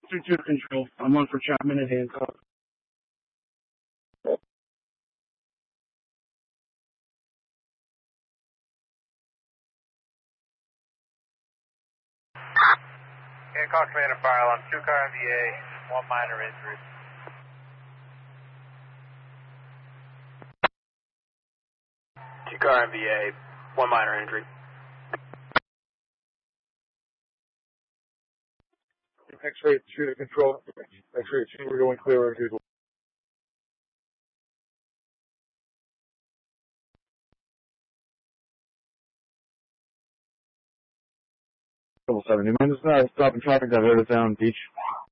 3-2 control. I'm on for Chapman and Hancock. Hancock Command and Fire Alarm, 2-car MVA, 1 minor injury. Two-car MVA, 1 minor injury. X-ray 2 to control. X-ray 2, we're going clear as usual. Double 70. Mind us stopping traffic diverted down beach.